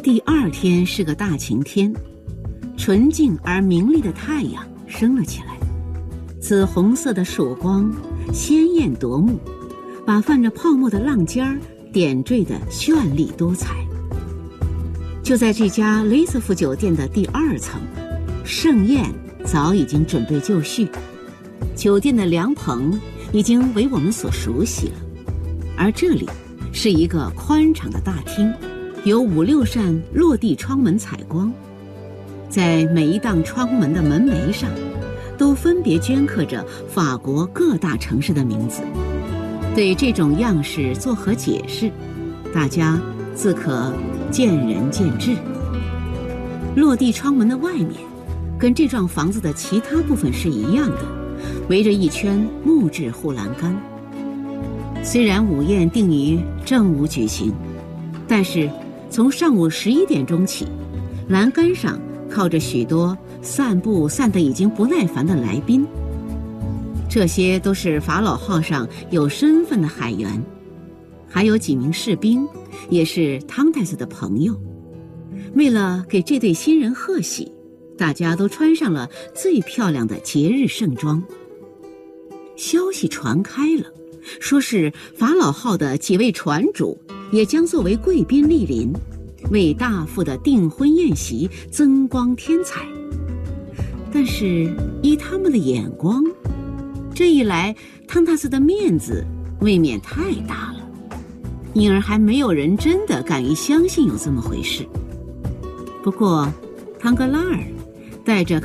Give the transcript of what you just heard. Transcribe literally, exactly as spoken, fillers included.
第二天是个大晴天，纯净而明丽的太阳升了起来，紫红色的曙光鲜艳夺目，把泛着泡沫的浪尖儿点缀得绚丽多彩。就在这家雷瑟夫酒店的第二层，盛宴早已经准备就绪，酒店的凉棚已经为我们所熟悉了，而这里是一个宽敞的大厅，有五六扇落地窗门采光，在每一档窗门的门楣上都分别镌刻着法国各大城市的名字。对这种样式作何解释，大家自可见仁见智。落地窗门的外面跟这幢房子的其他部分是一样的，围着一圈木质护栏杆。虽然午宴定于正午举行，但是从上午十一点钟起，栏杆上靠着许多散步散得已经不耐烦的来宾。这些都是法老号上有身份的海员，还有几名士兵，也是汤太斯的朋友。为了给这对新人贺喜，大家都穿上了最漂亮的节日盛装。消息传开了，说是法老号的几位船主也将作为贵宾莅临，为大副的订婚宴席增光添彩。但是依他们的眼光，这一来汤塔斯的面子未免太大了，因而还没有人真的敢于相信有这么回事。不过汤格拉尔带着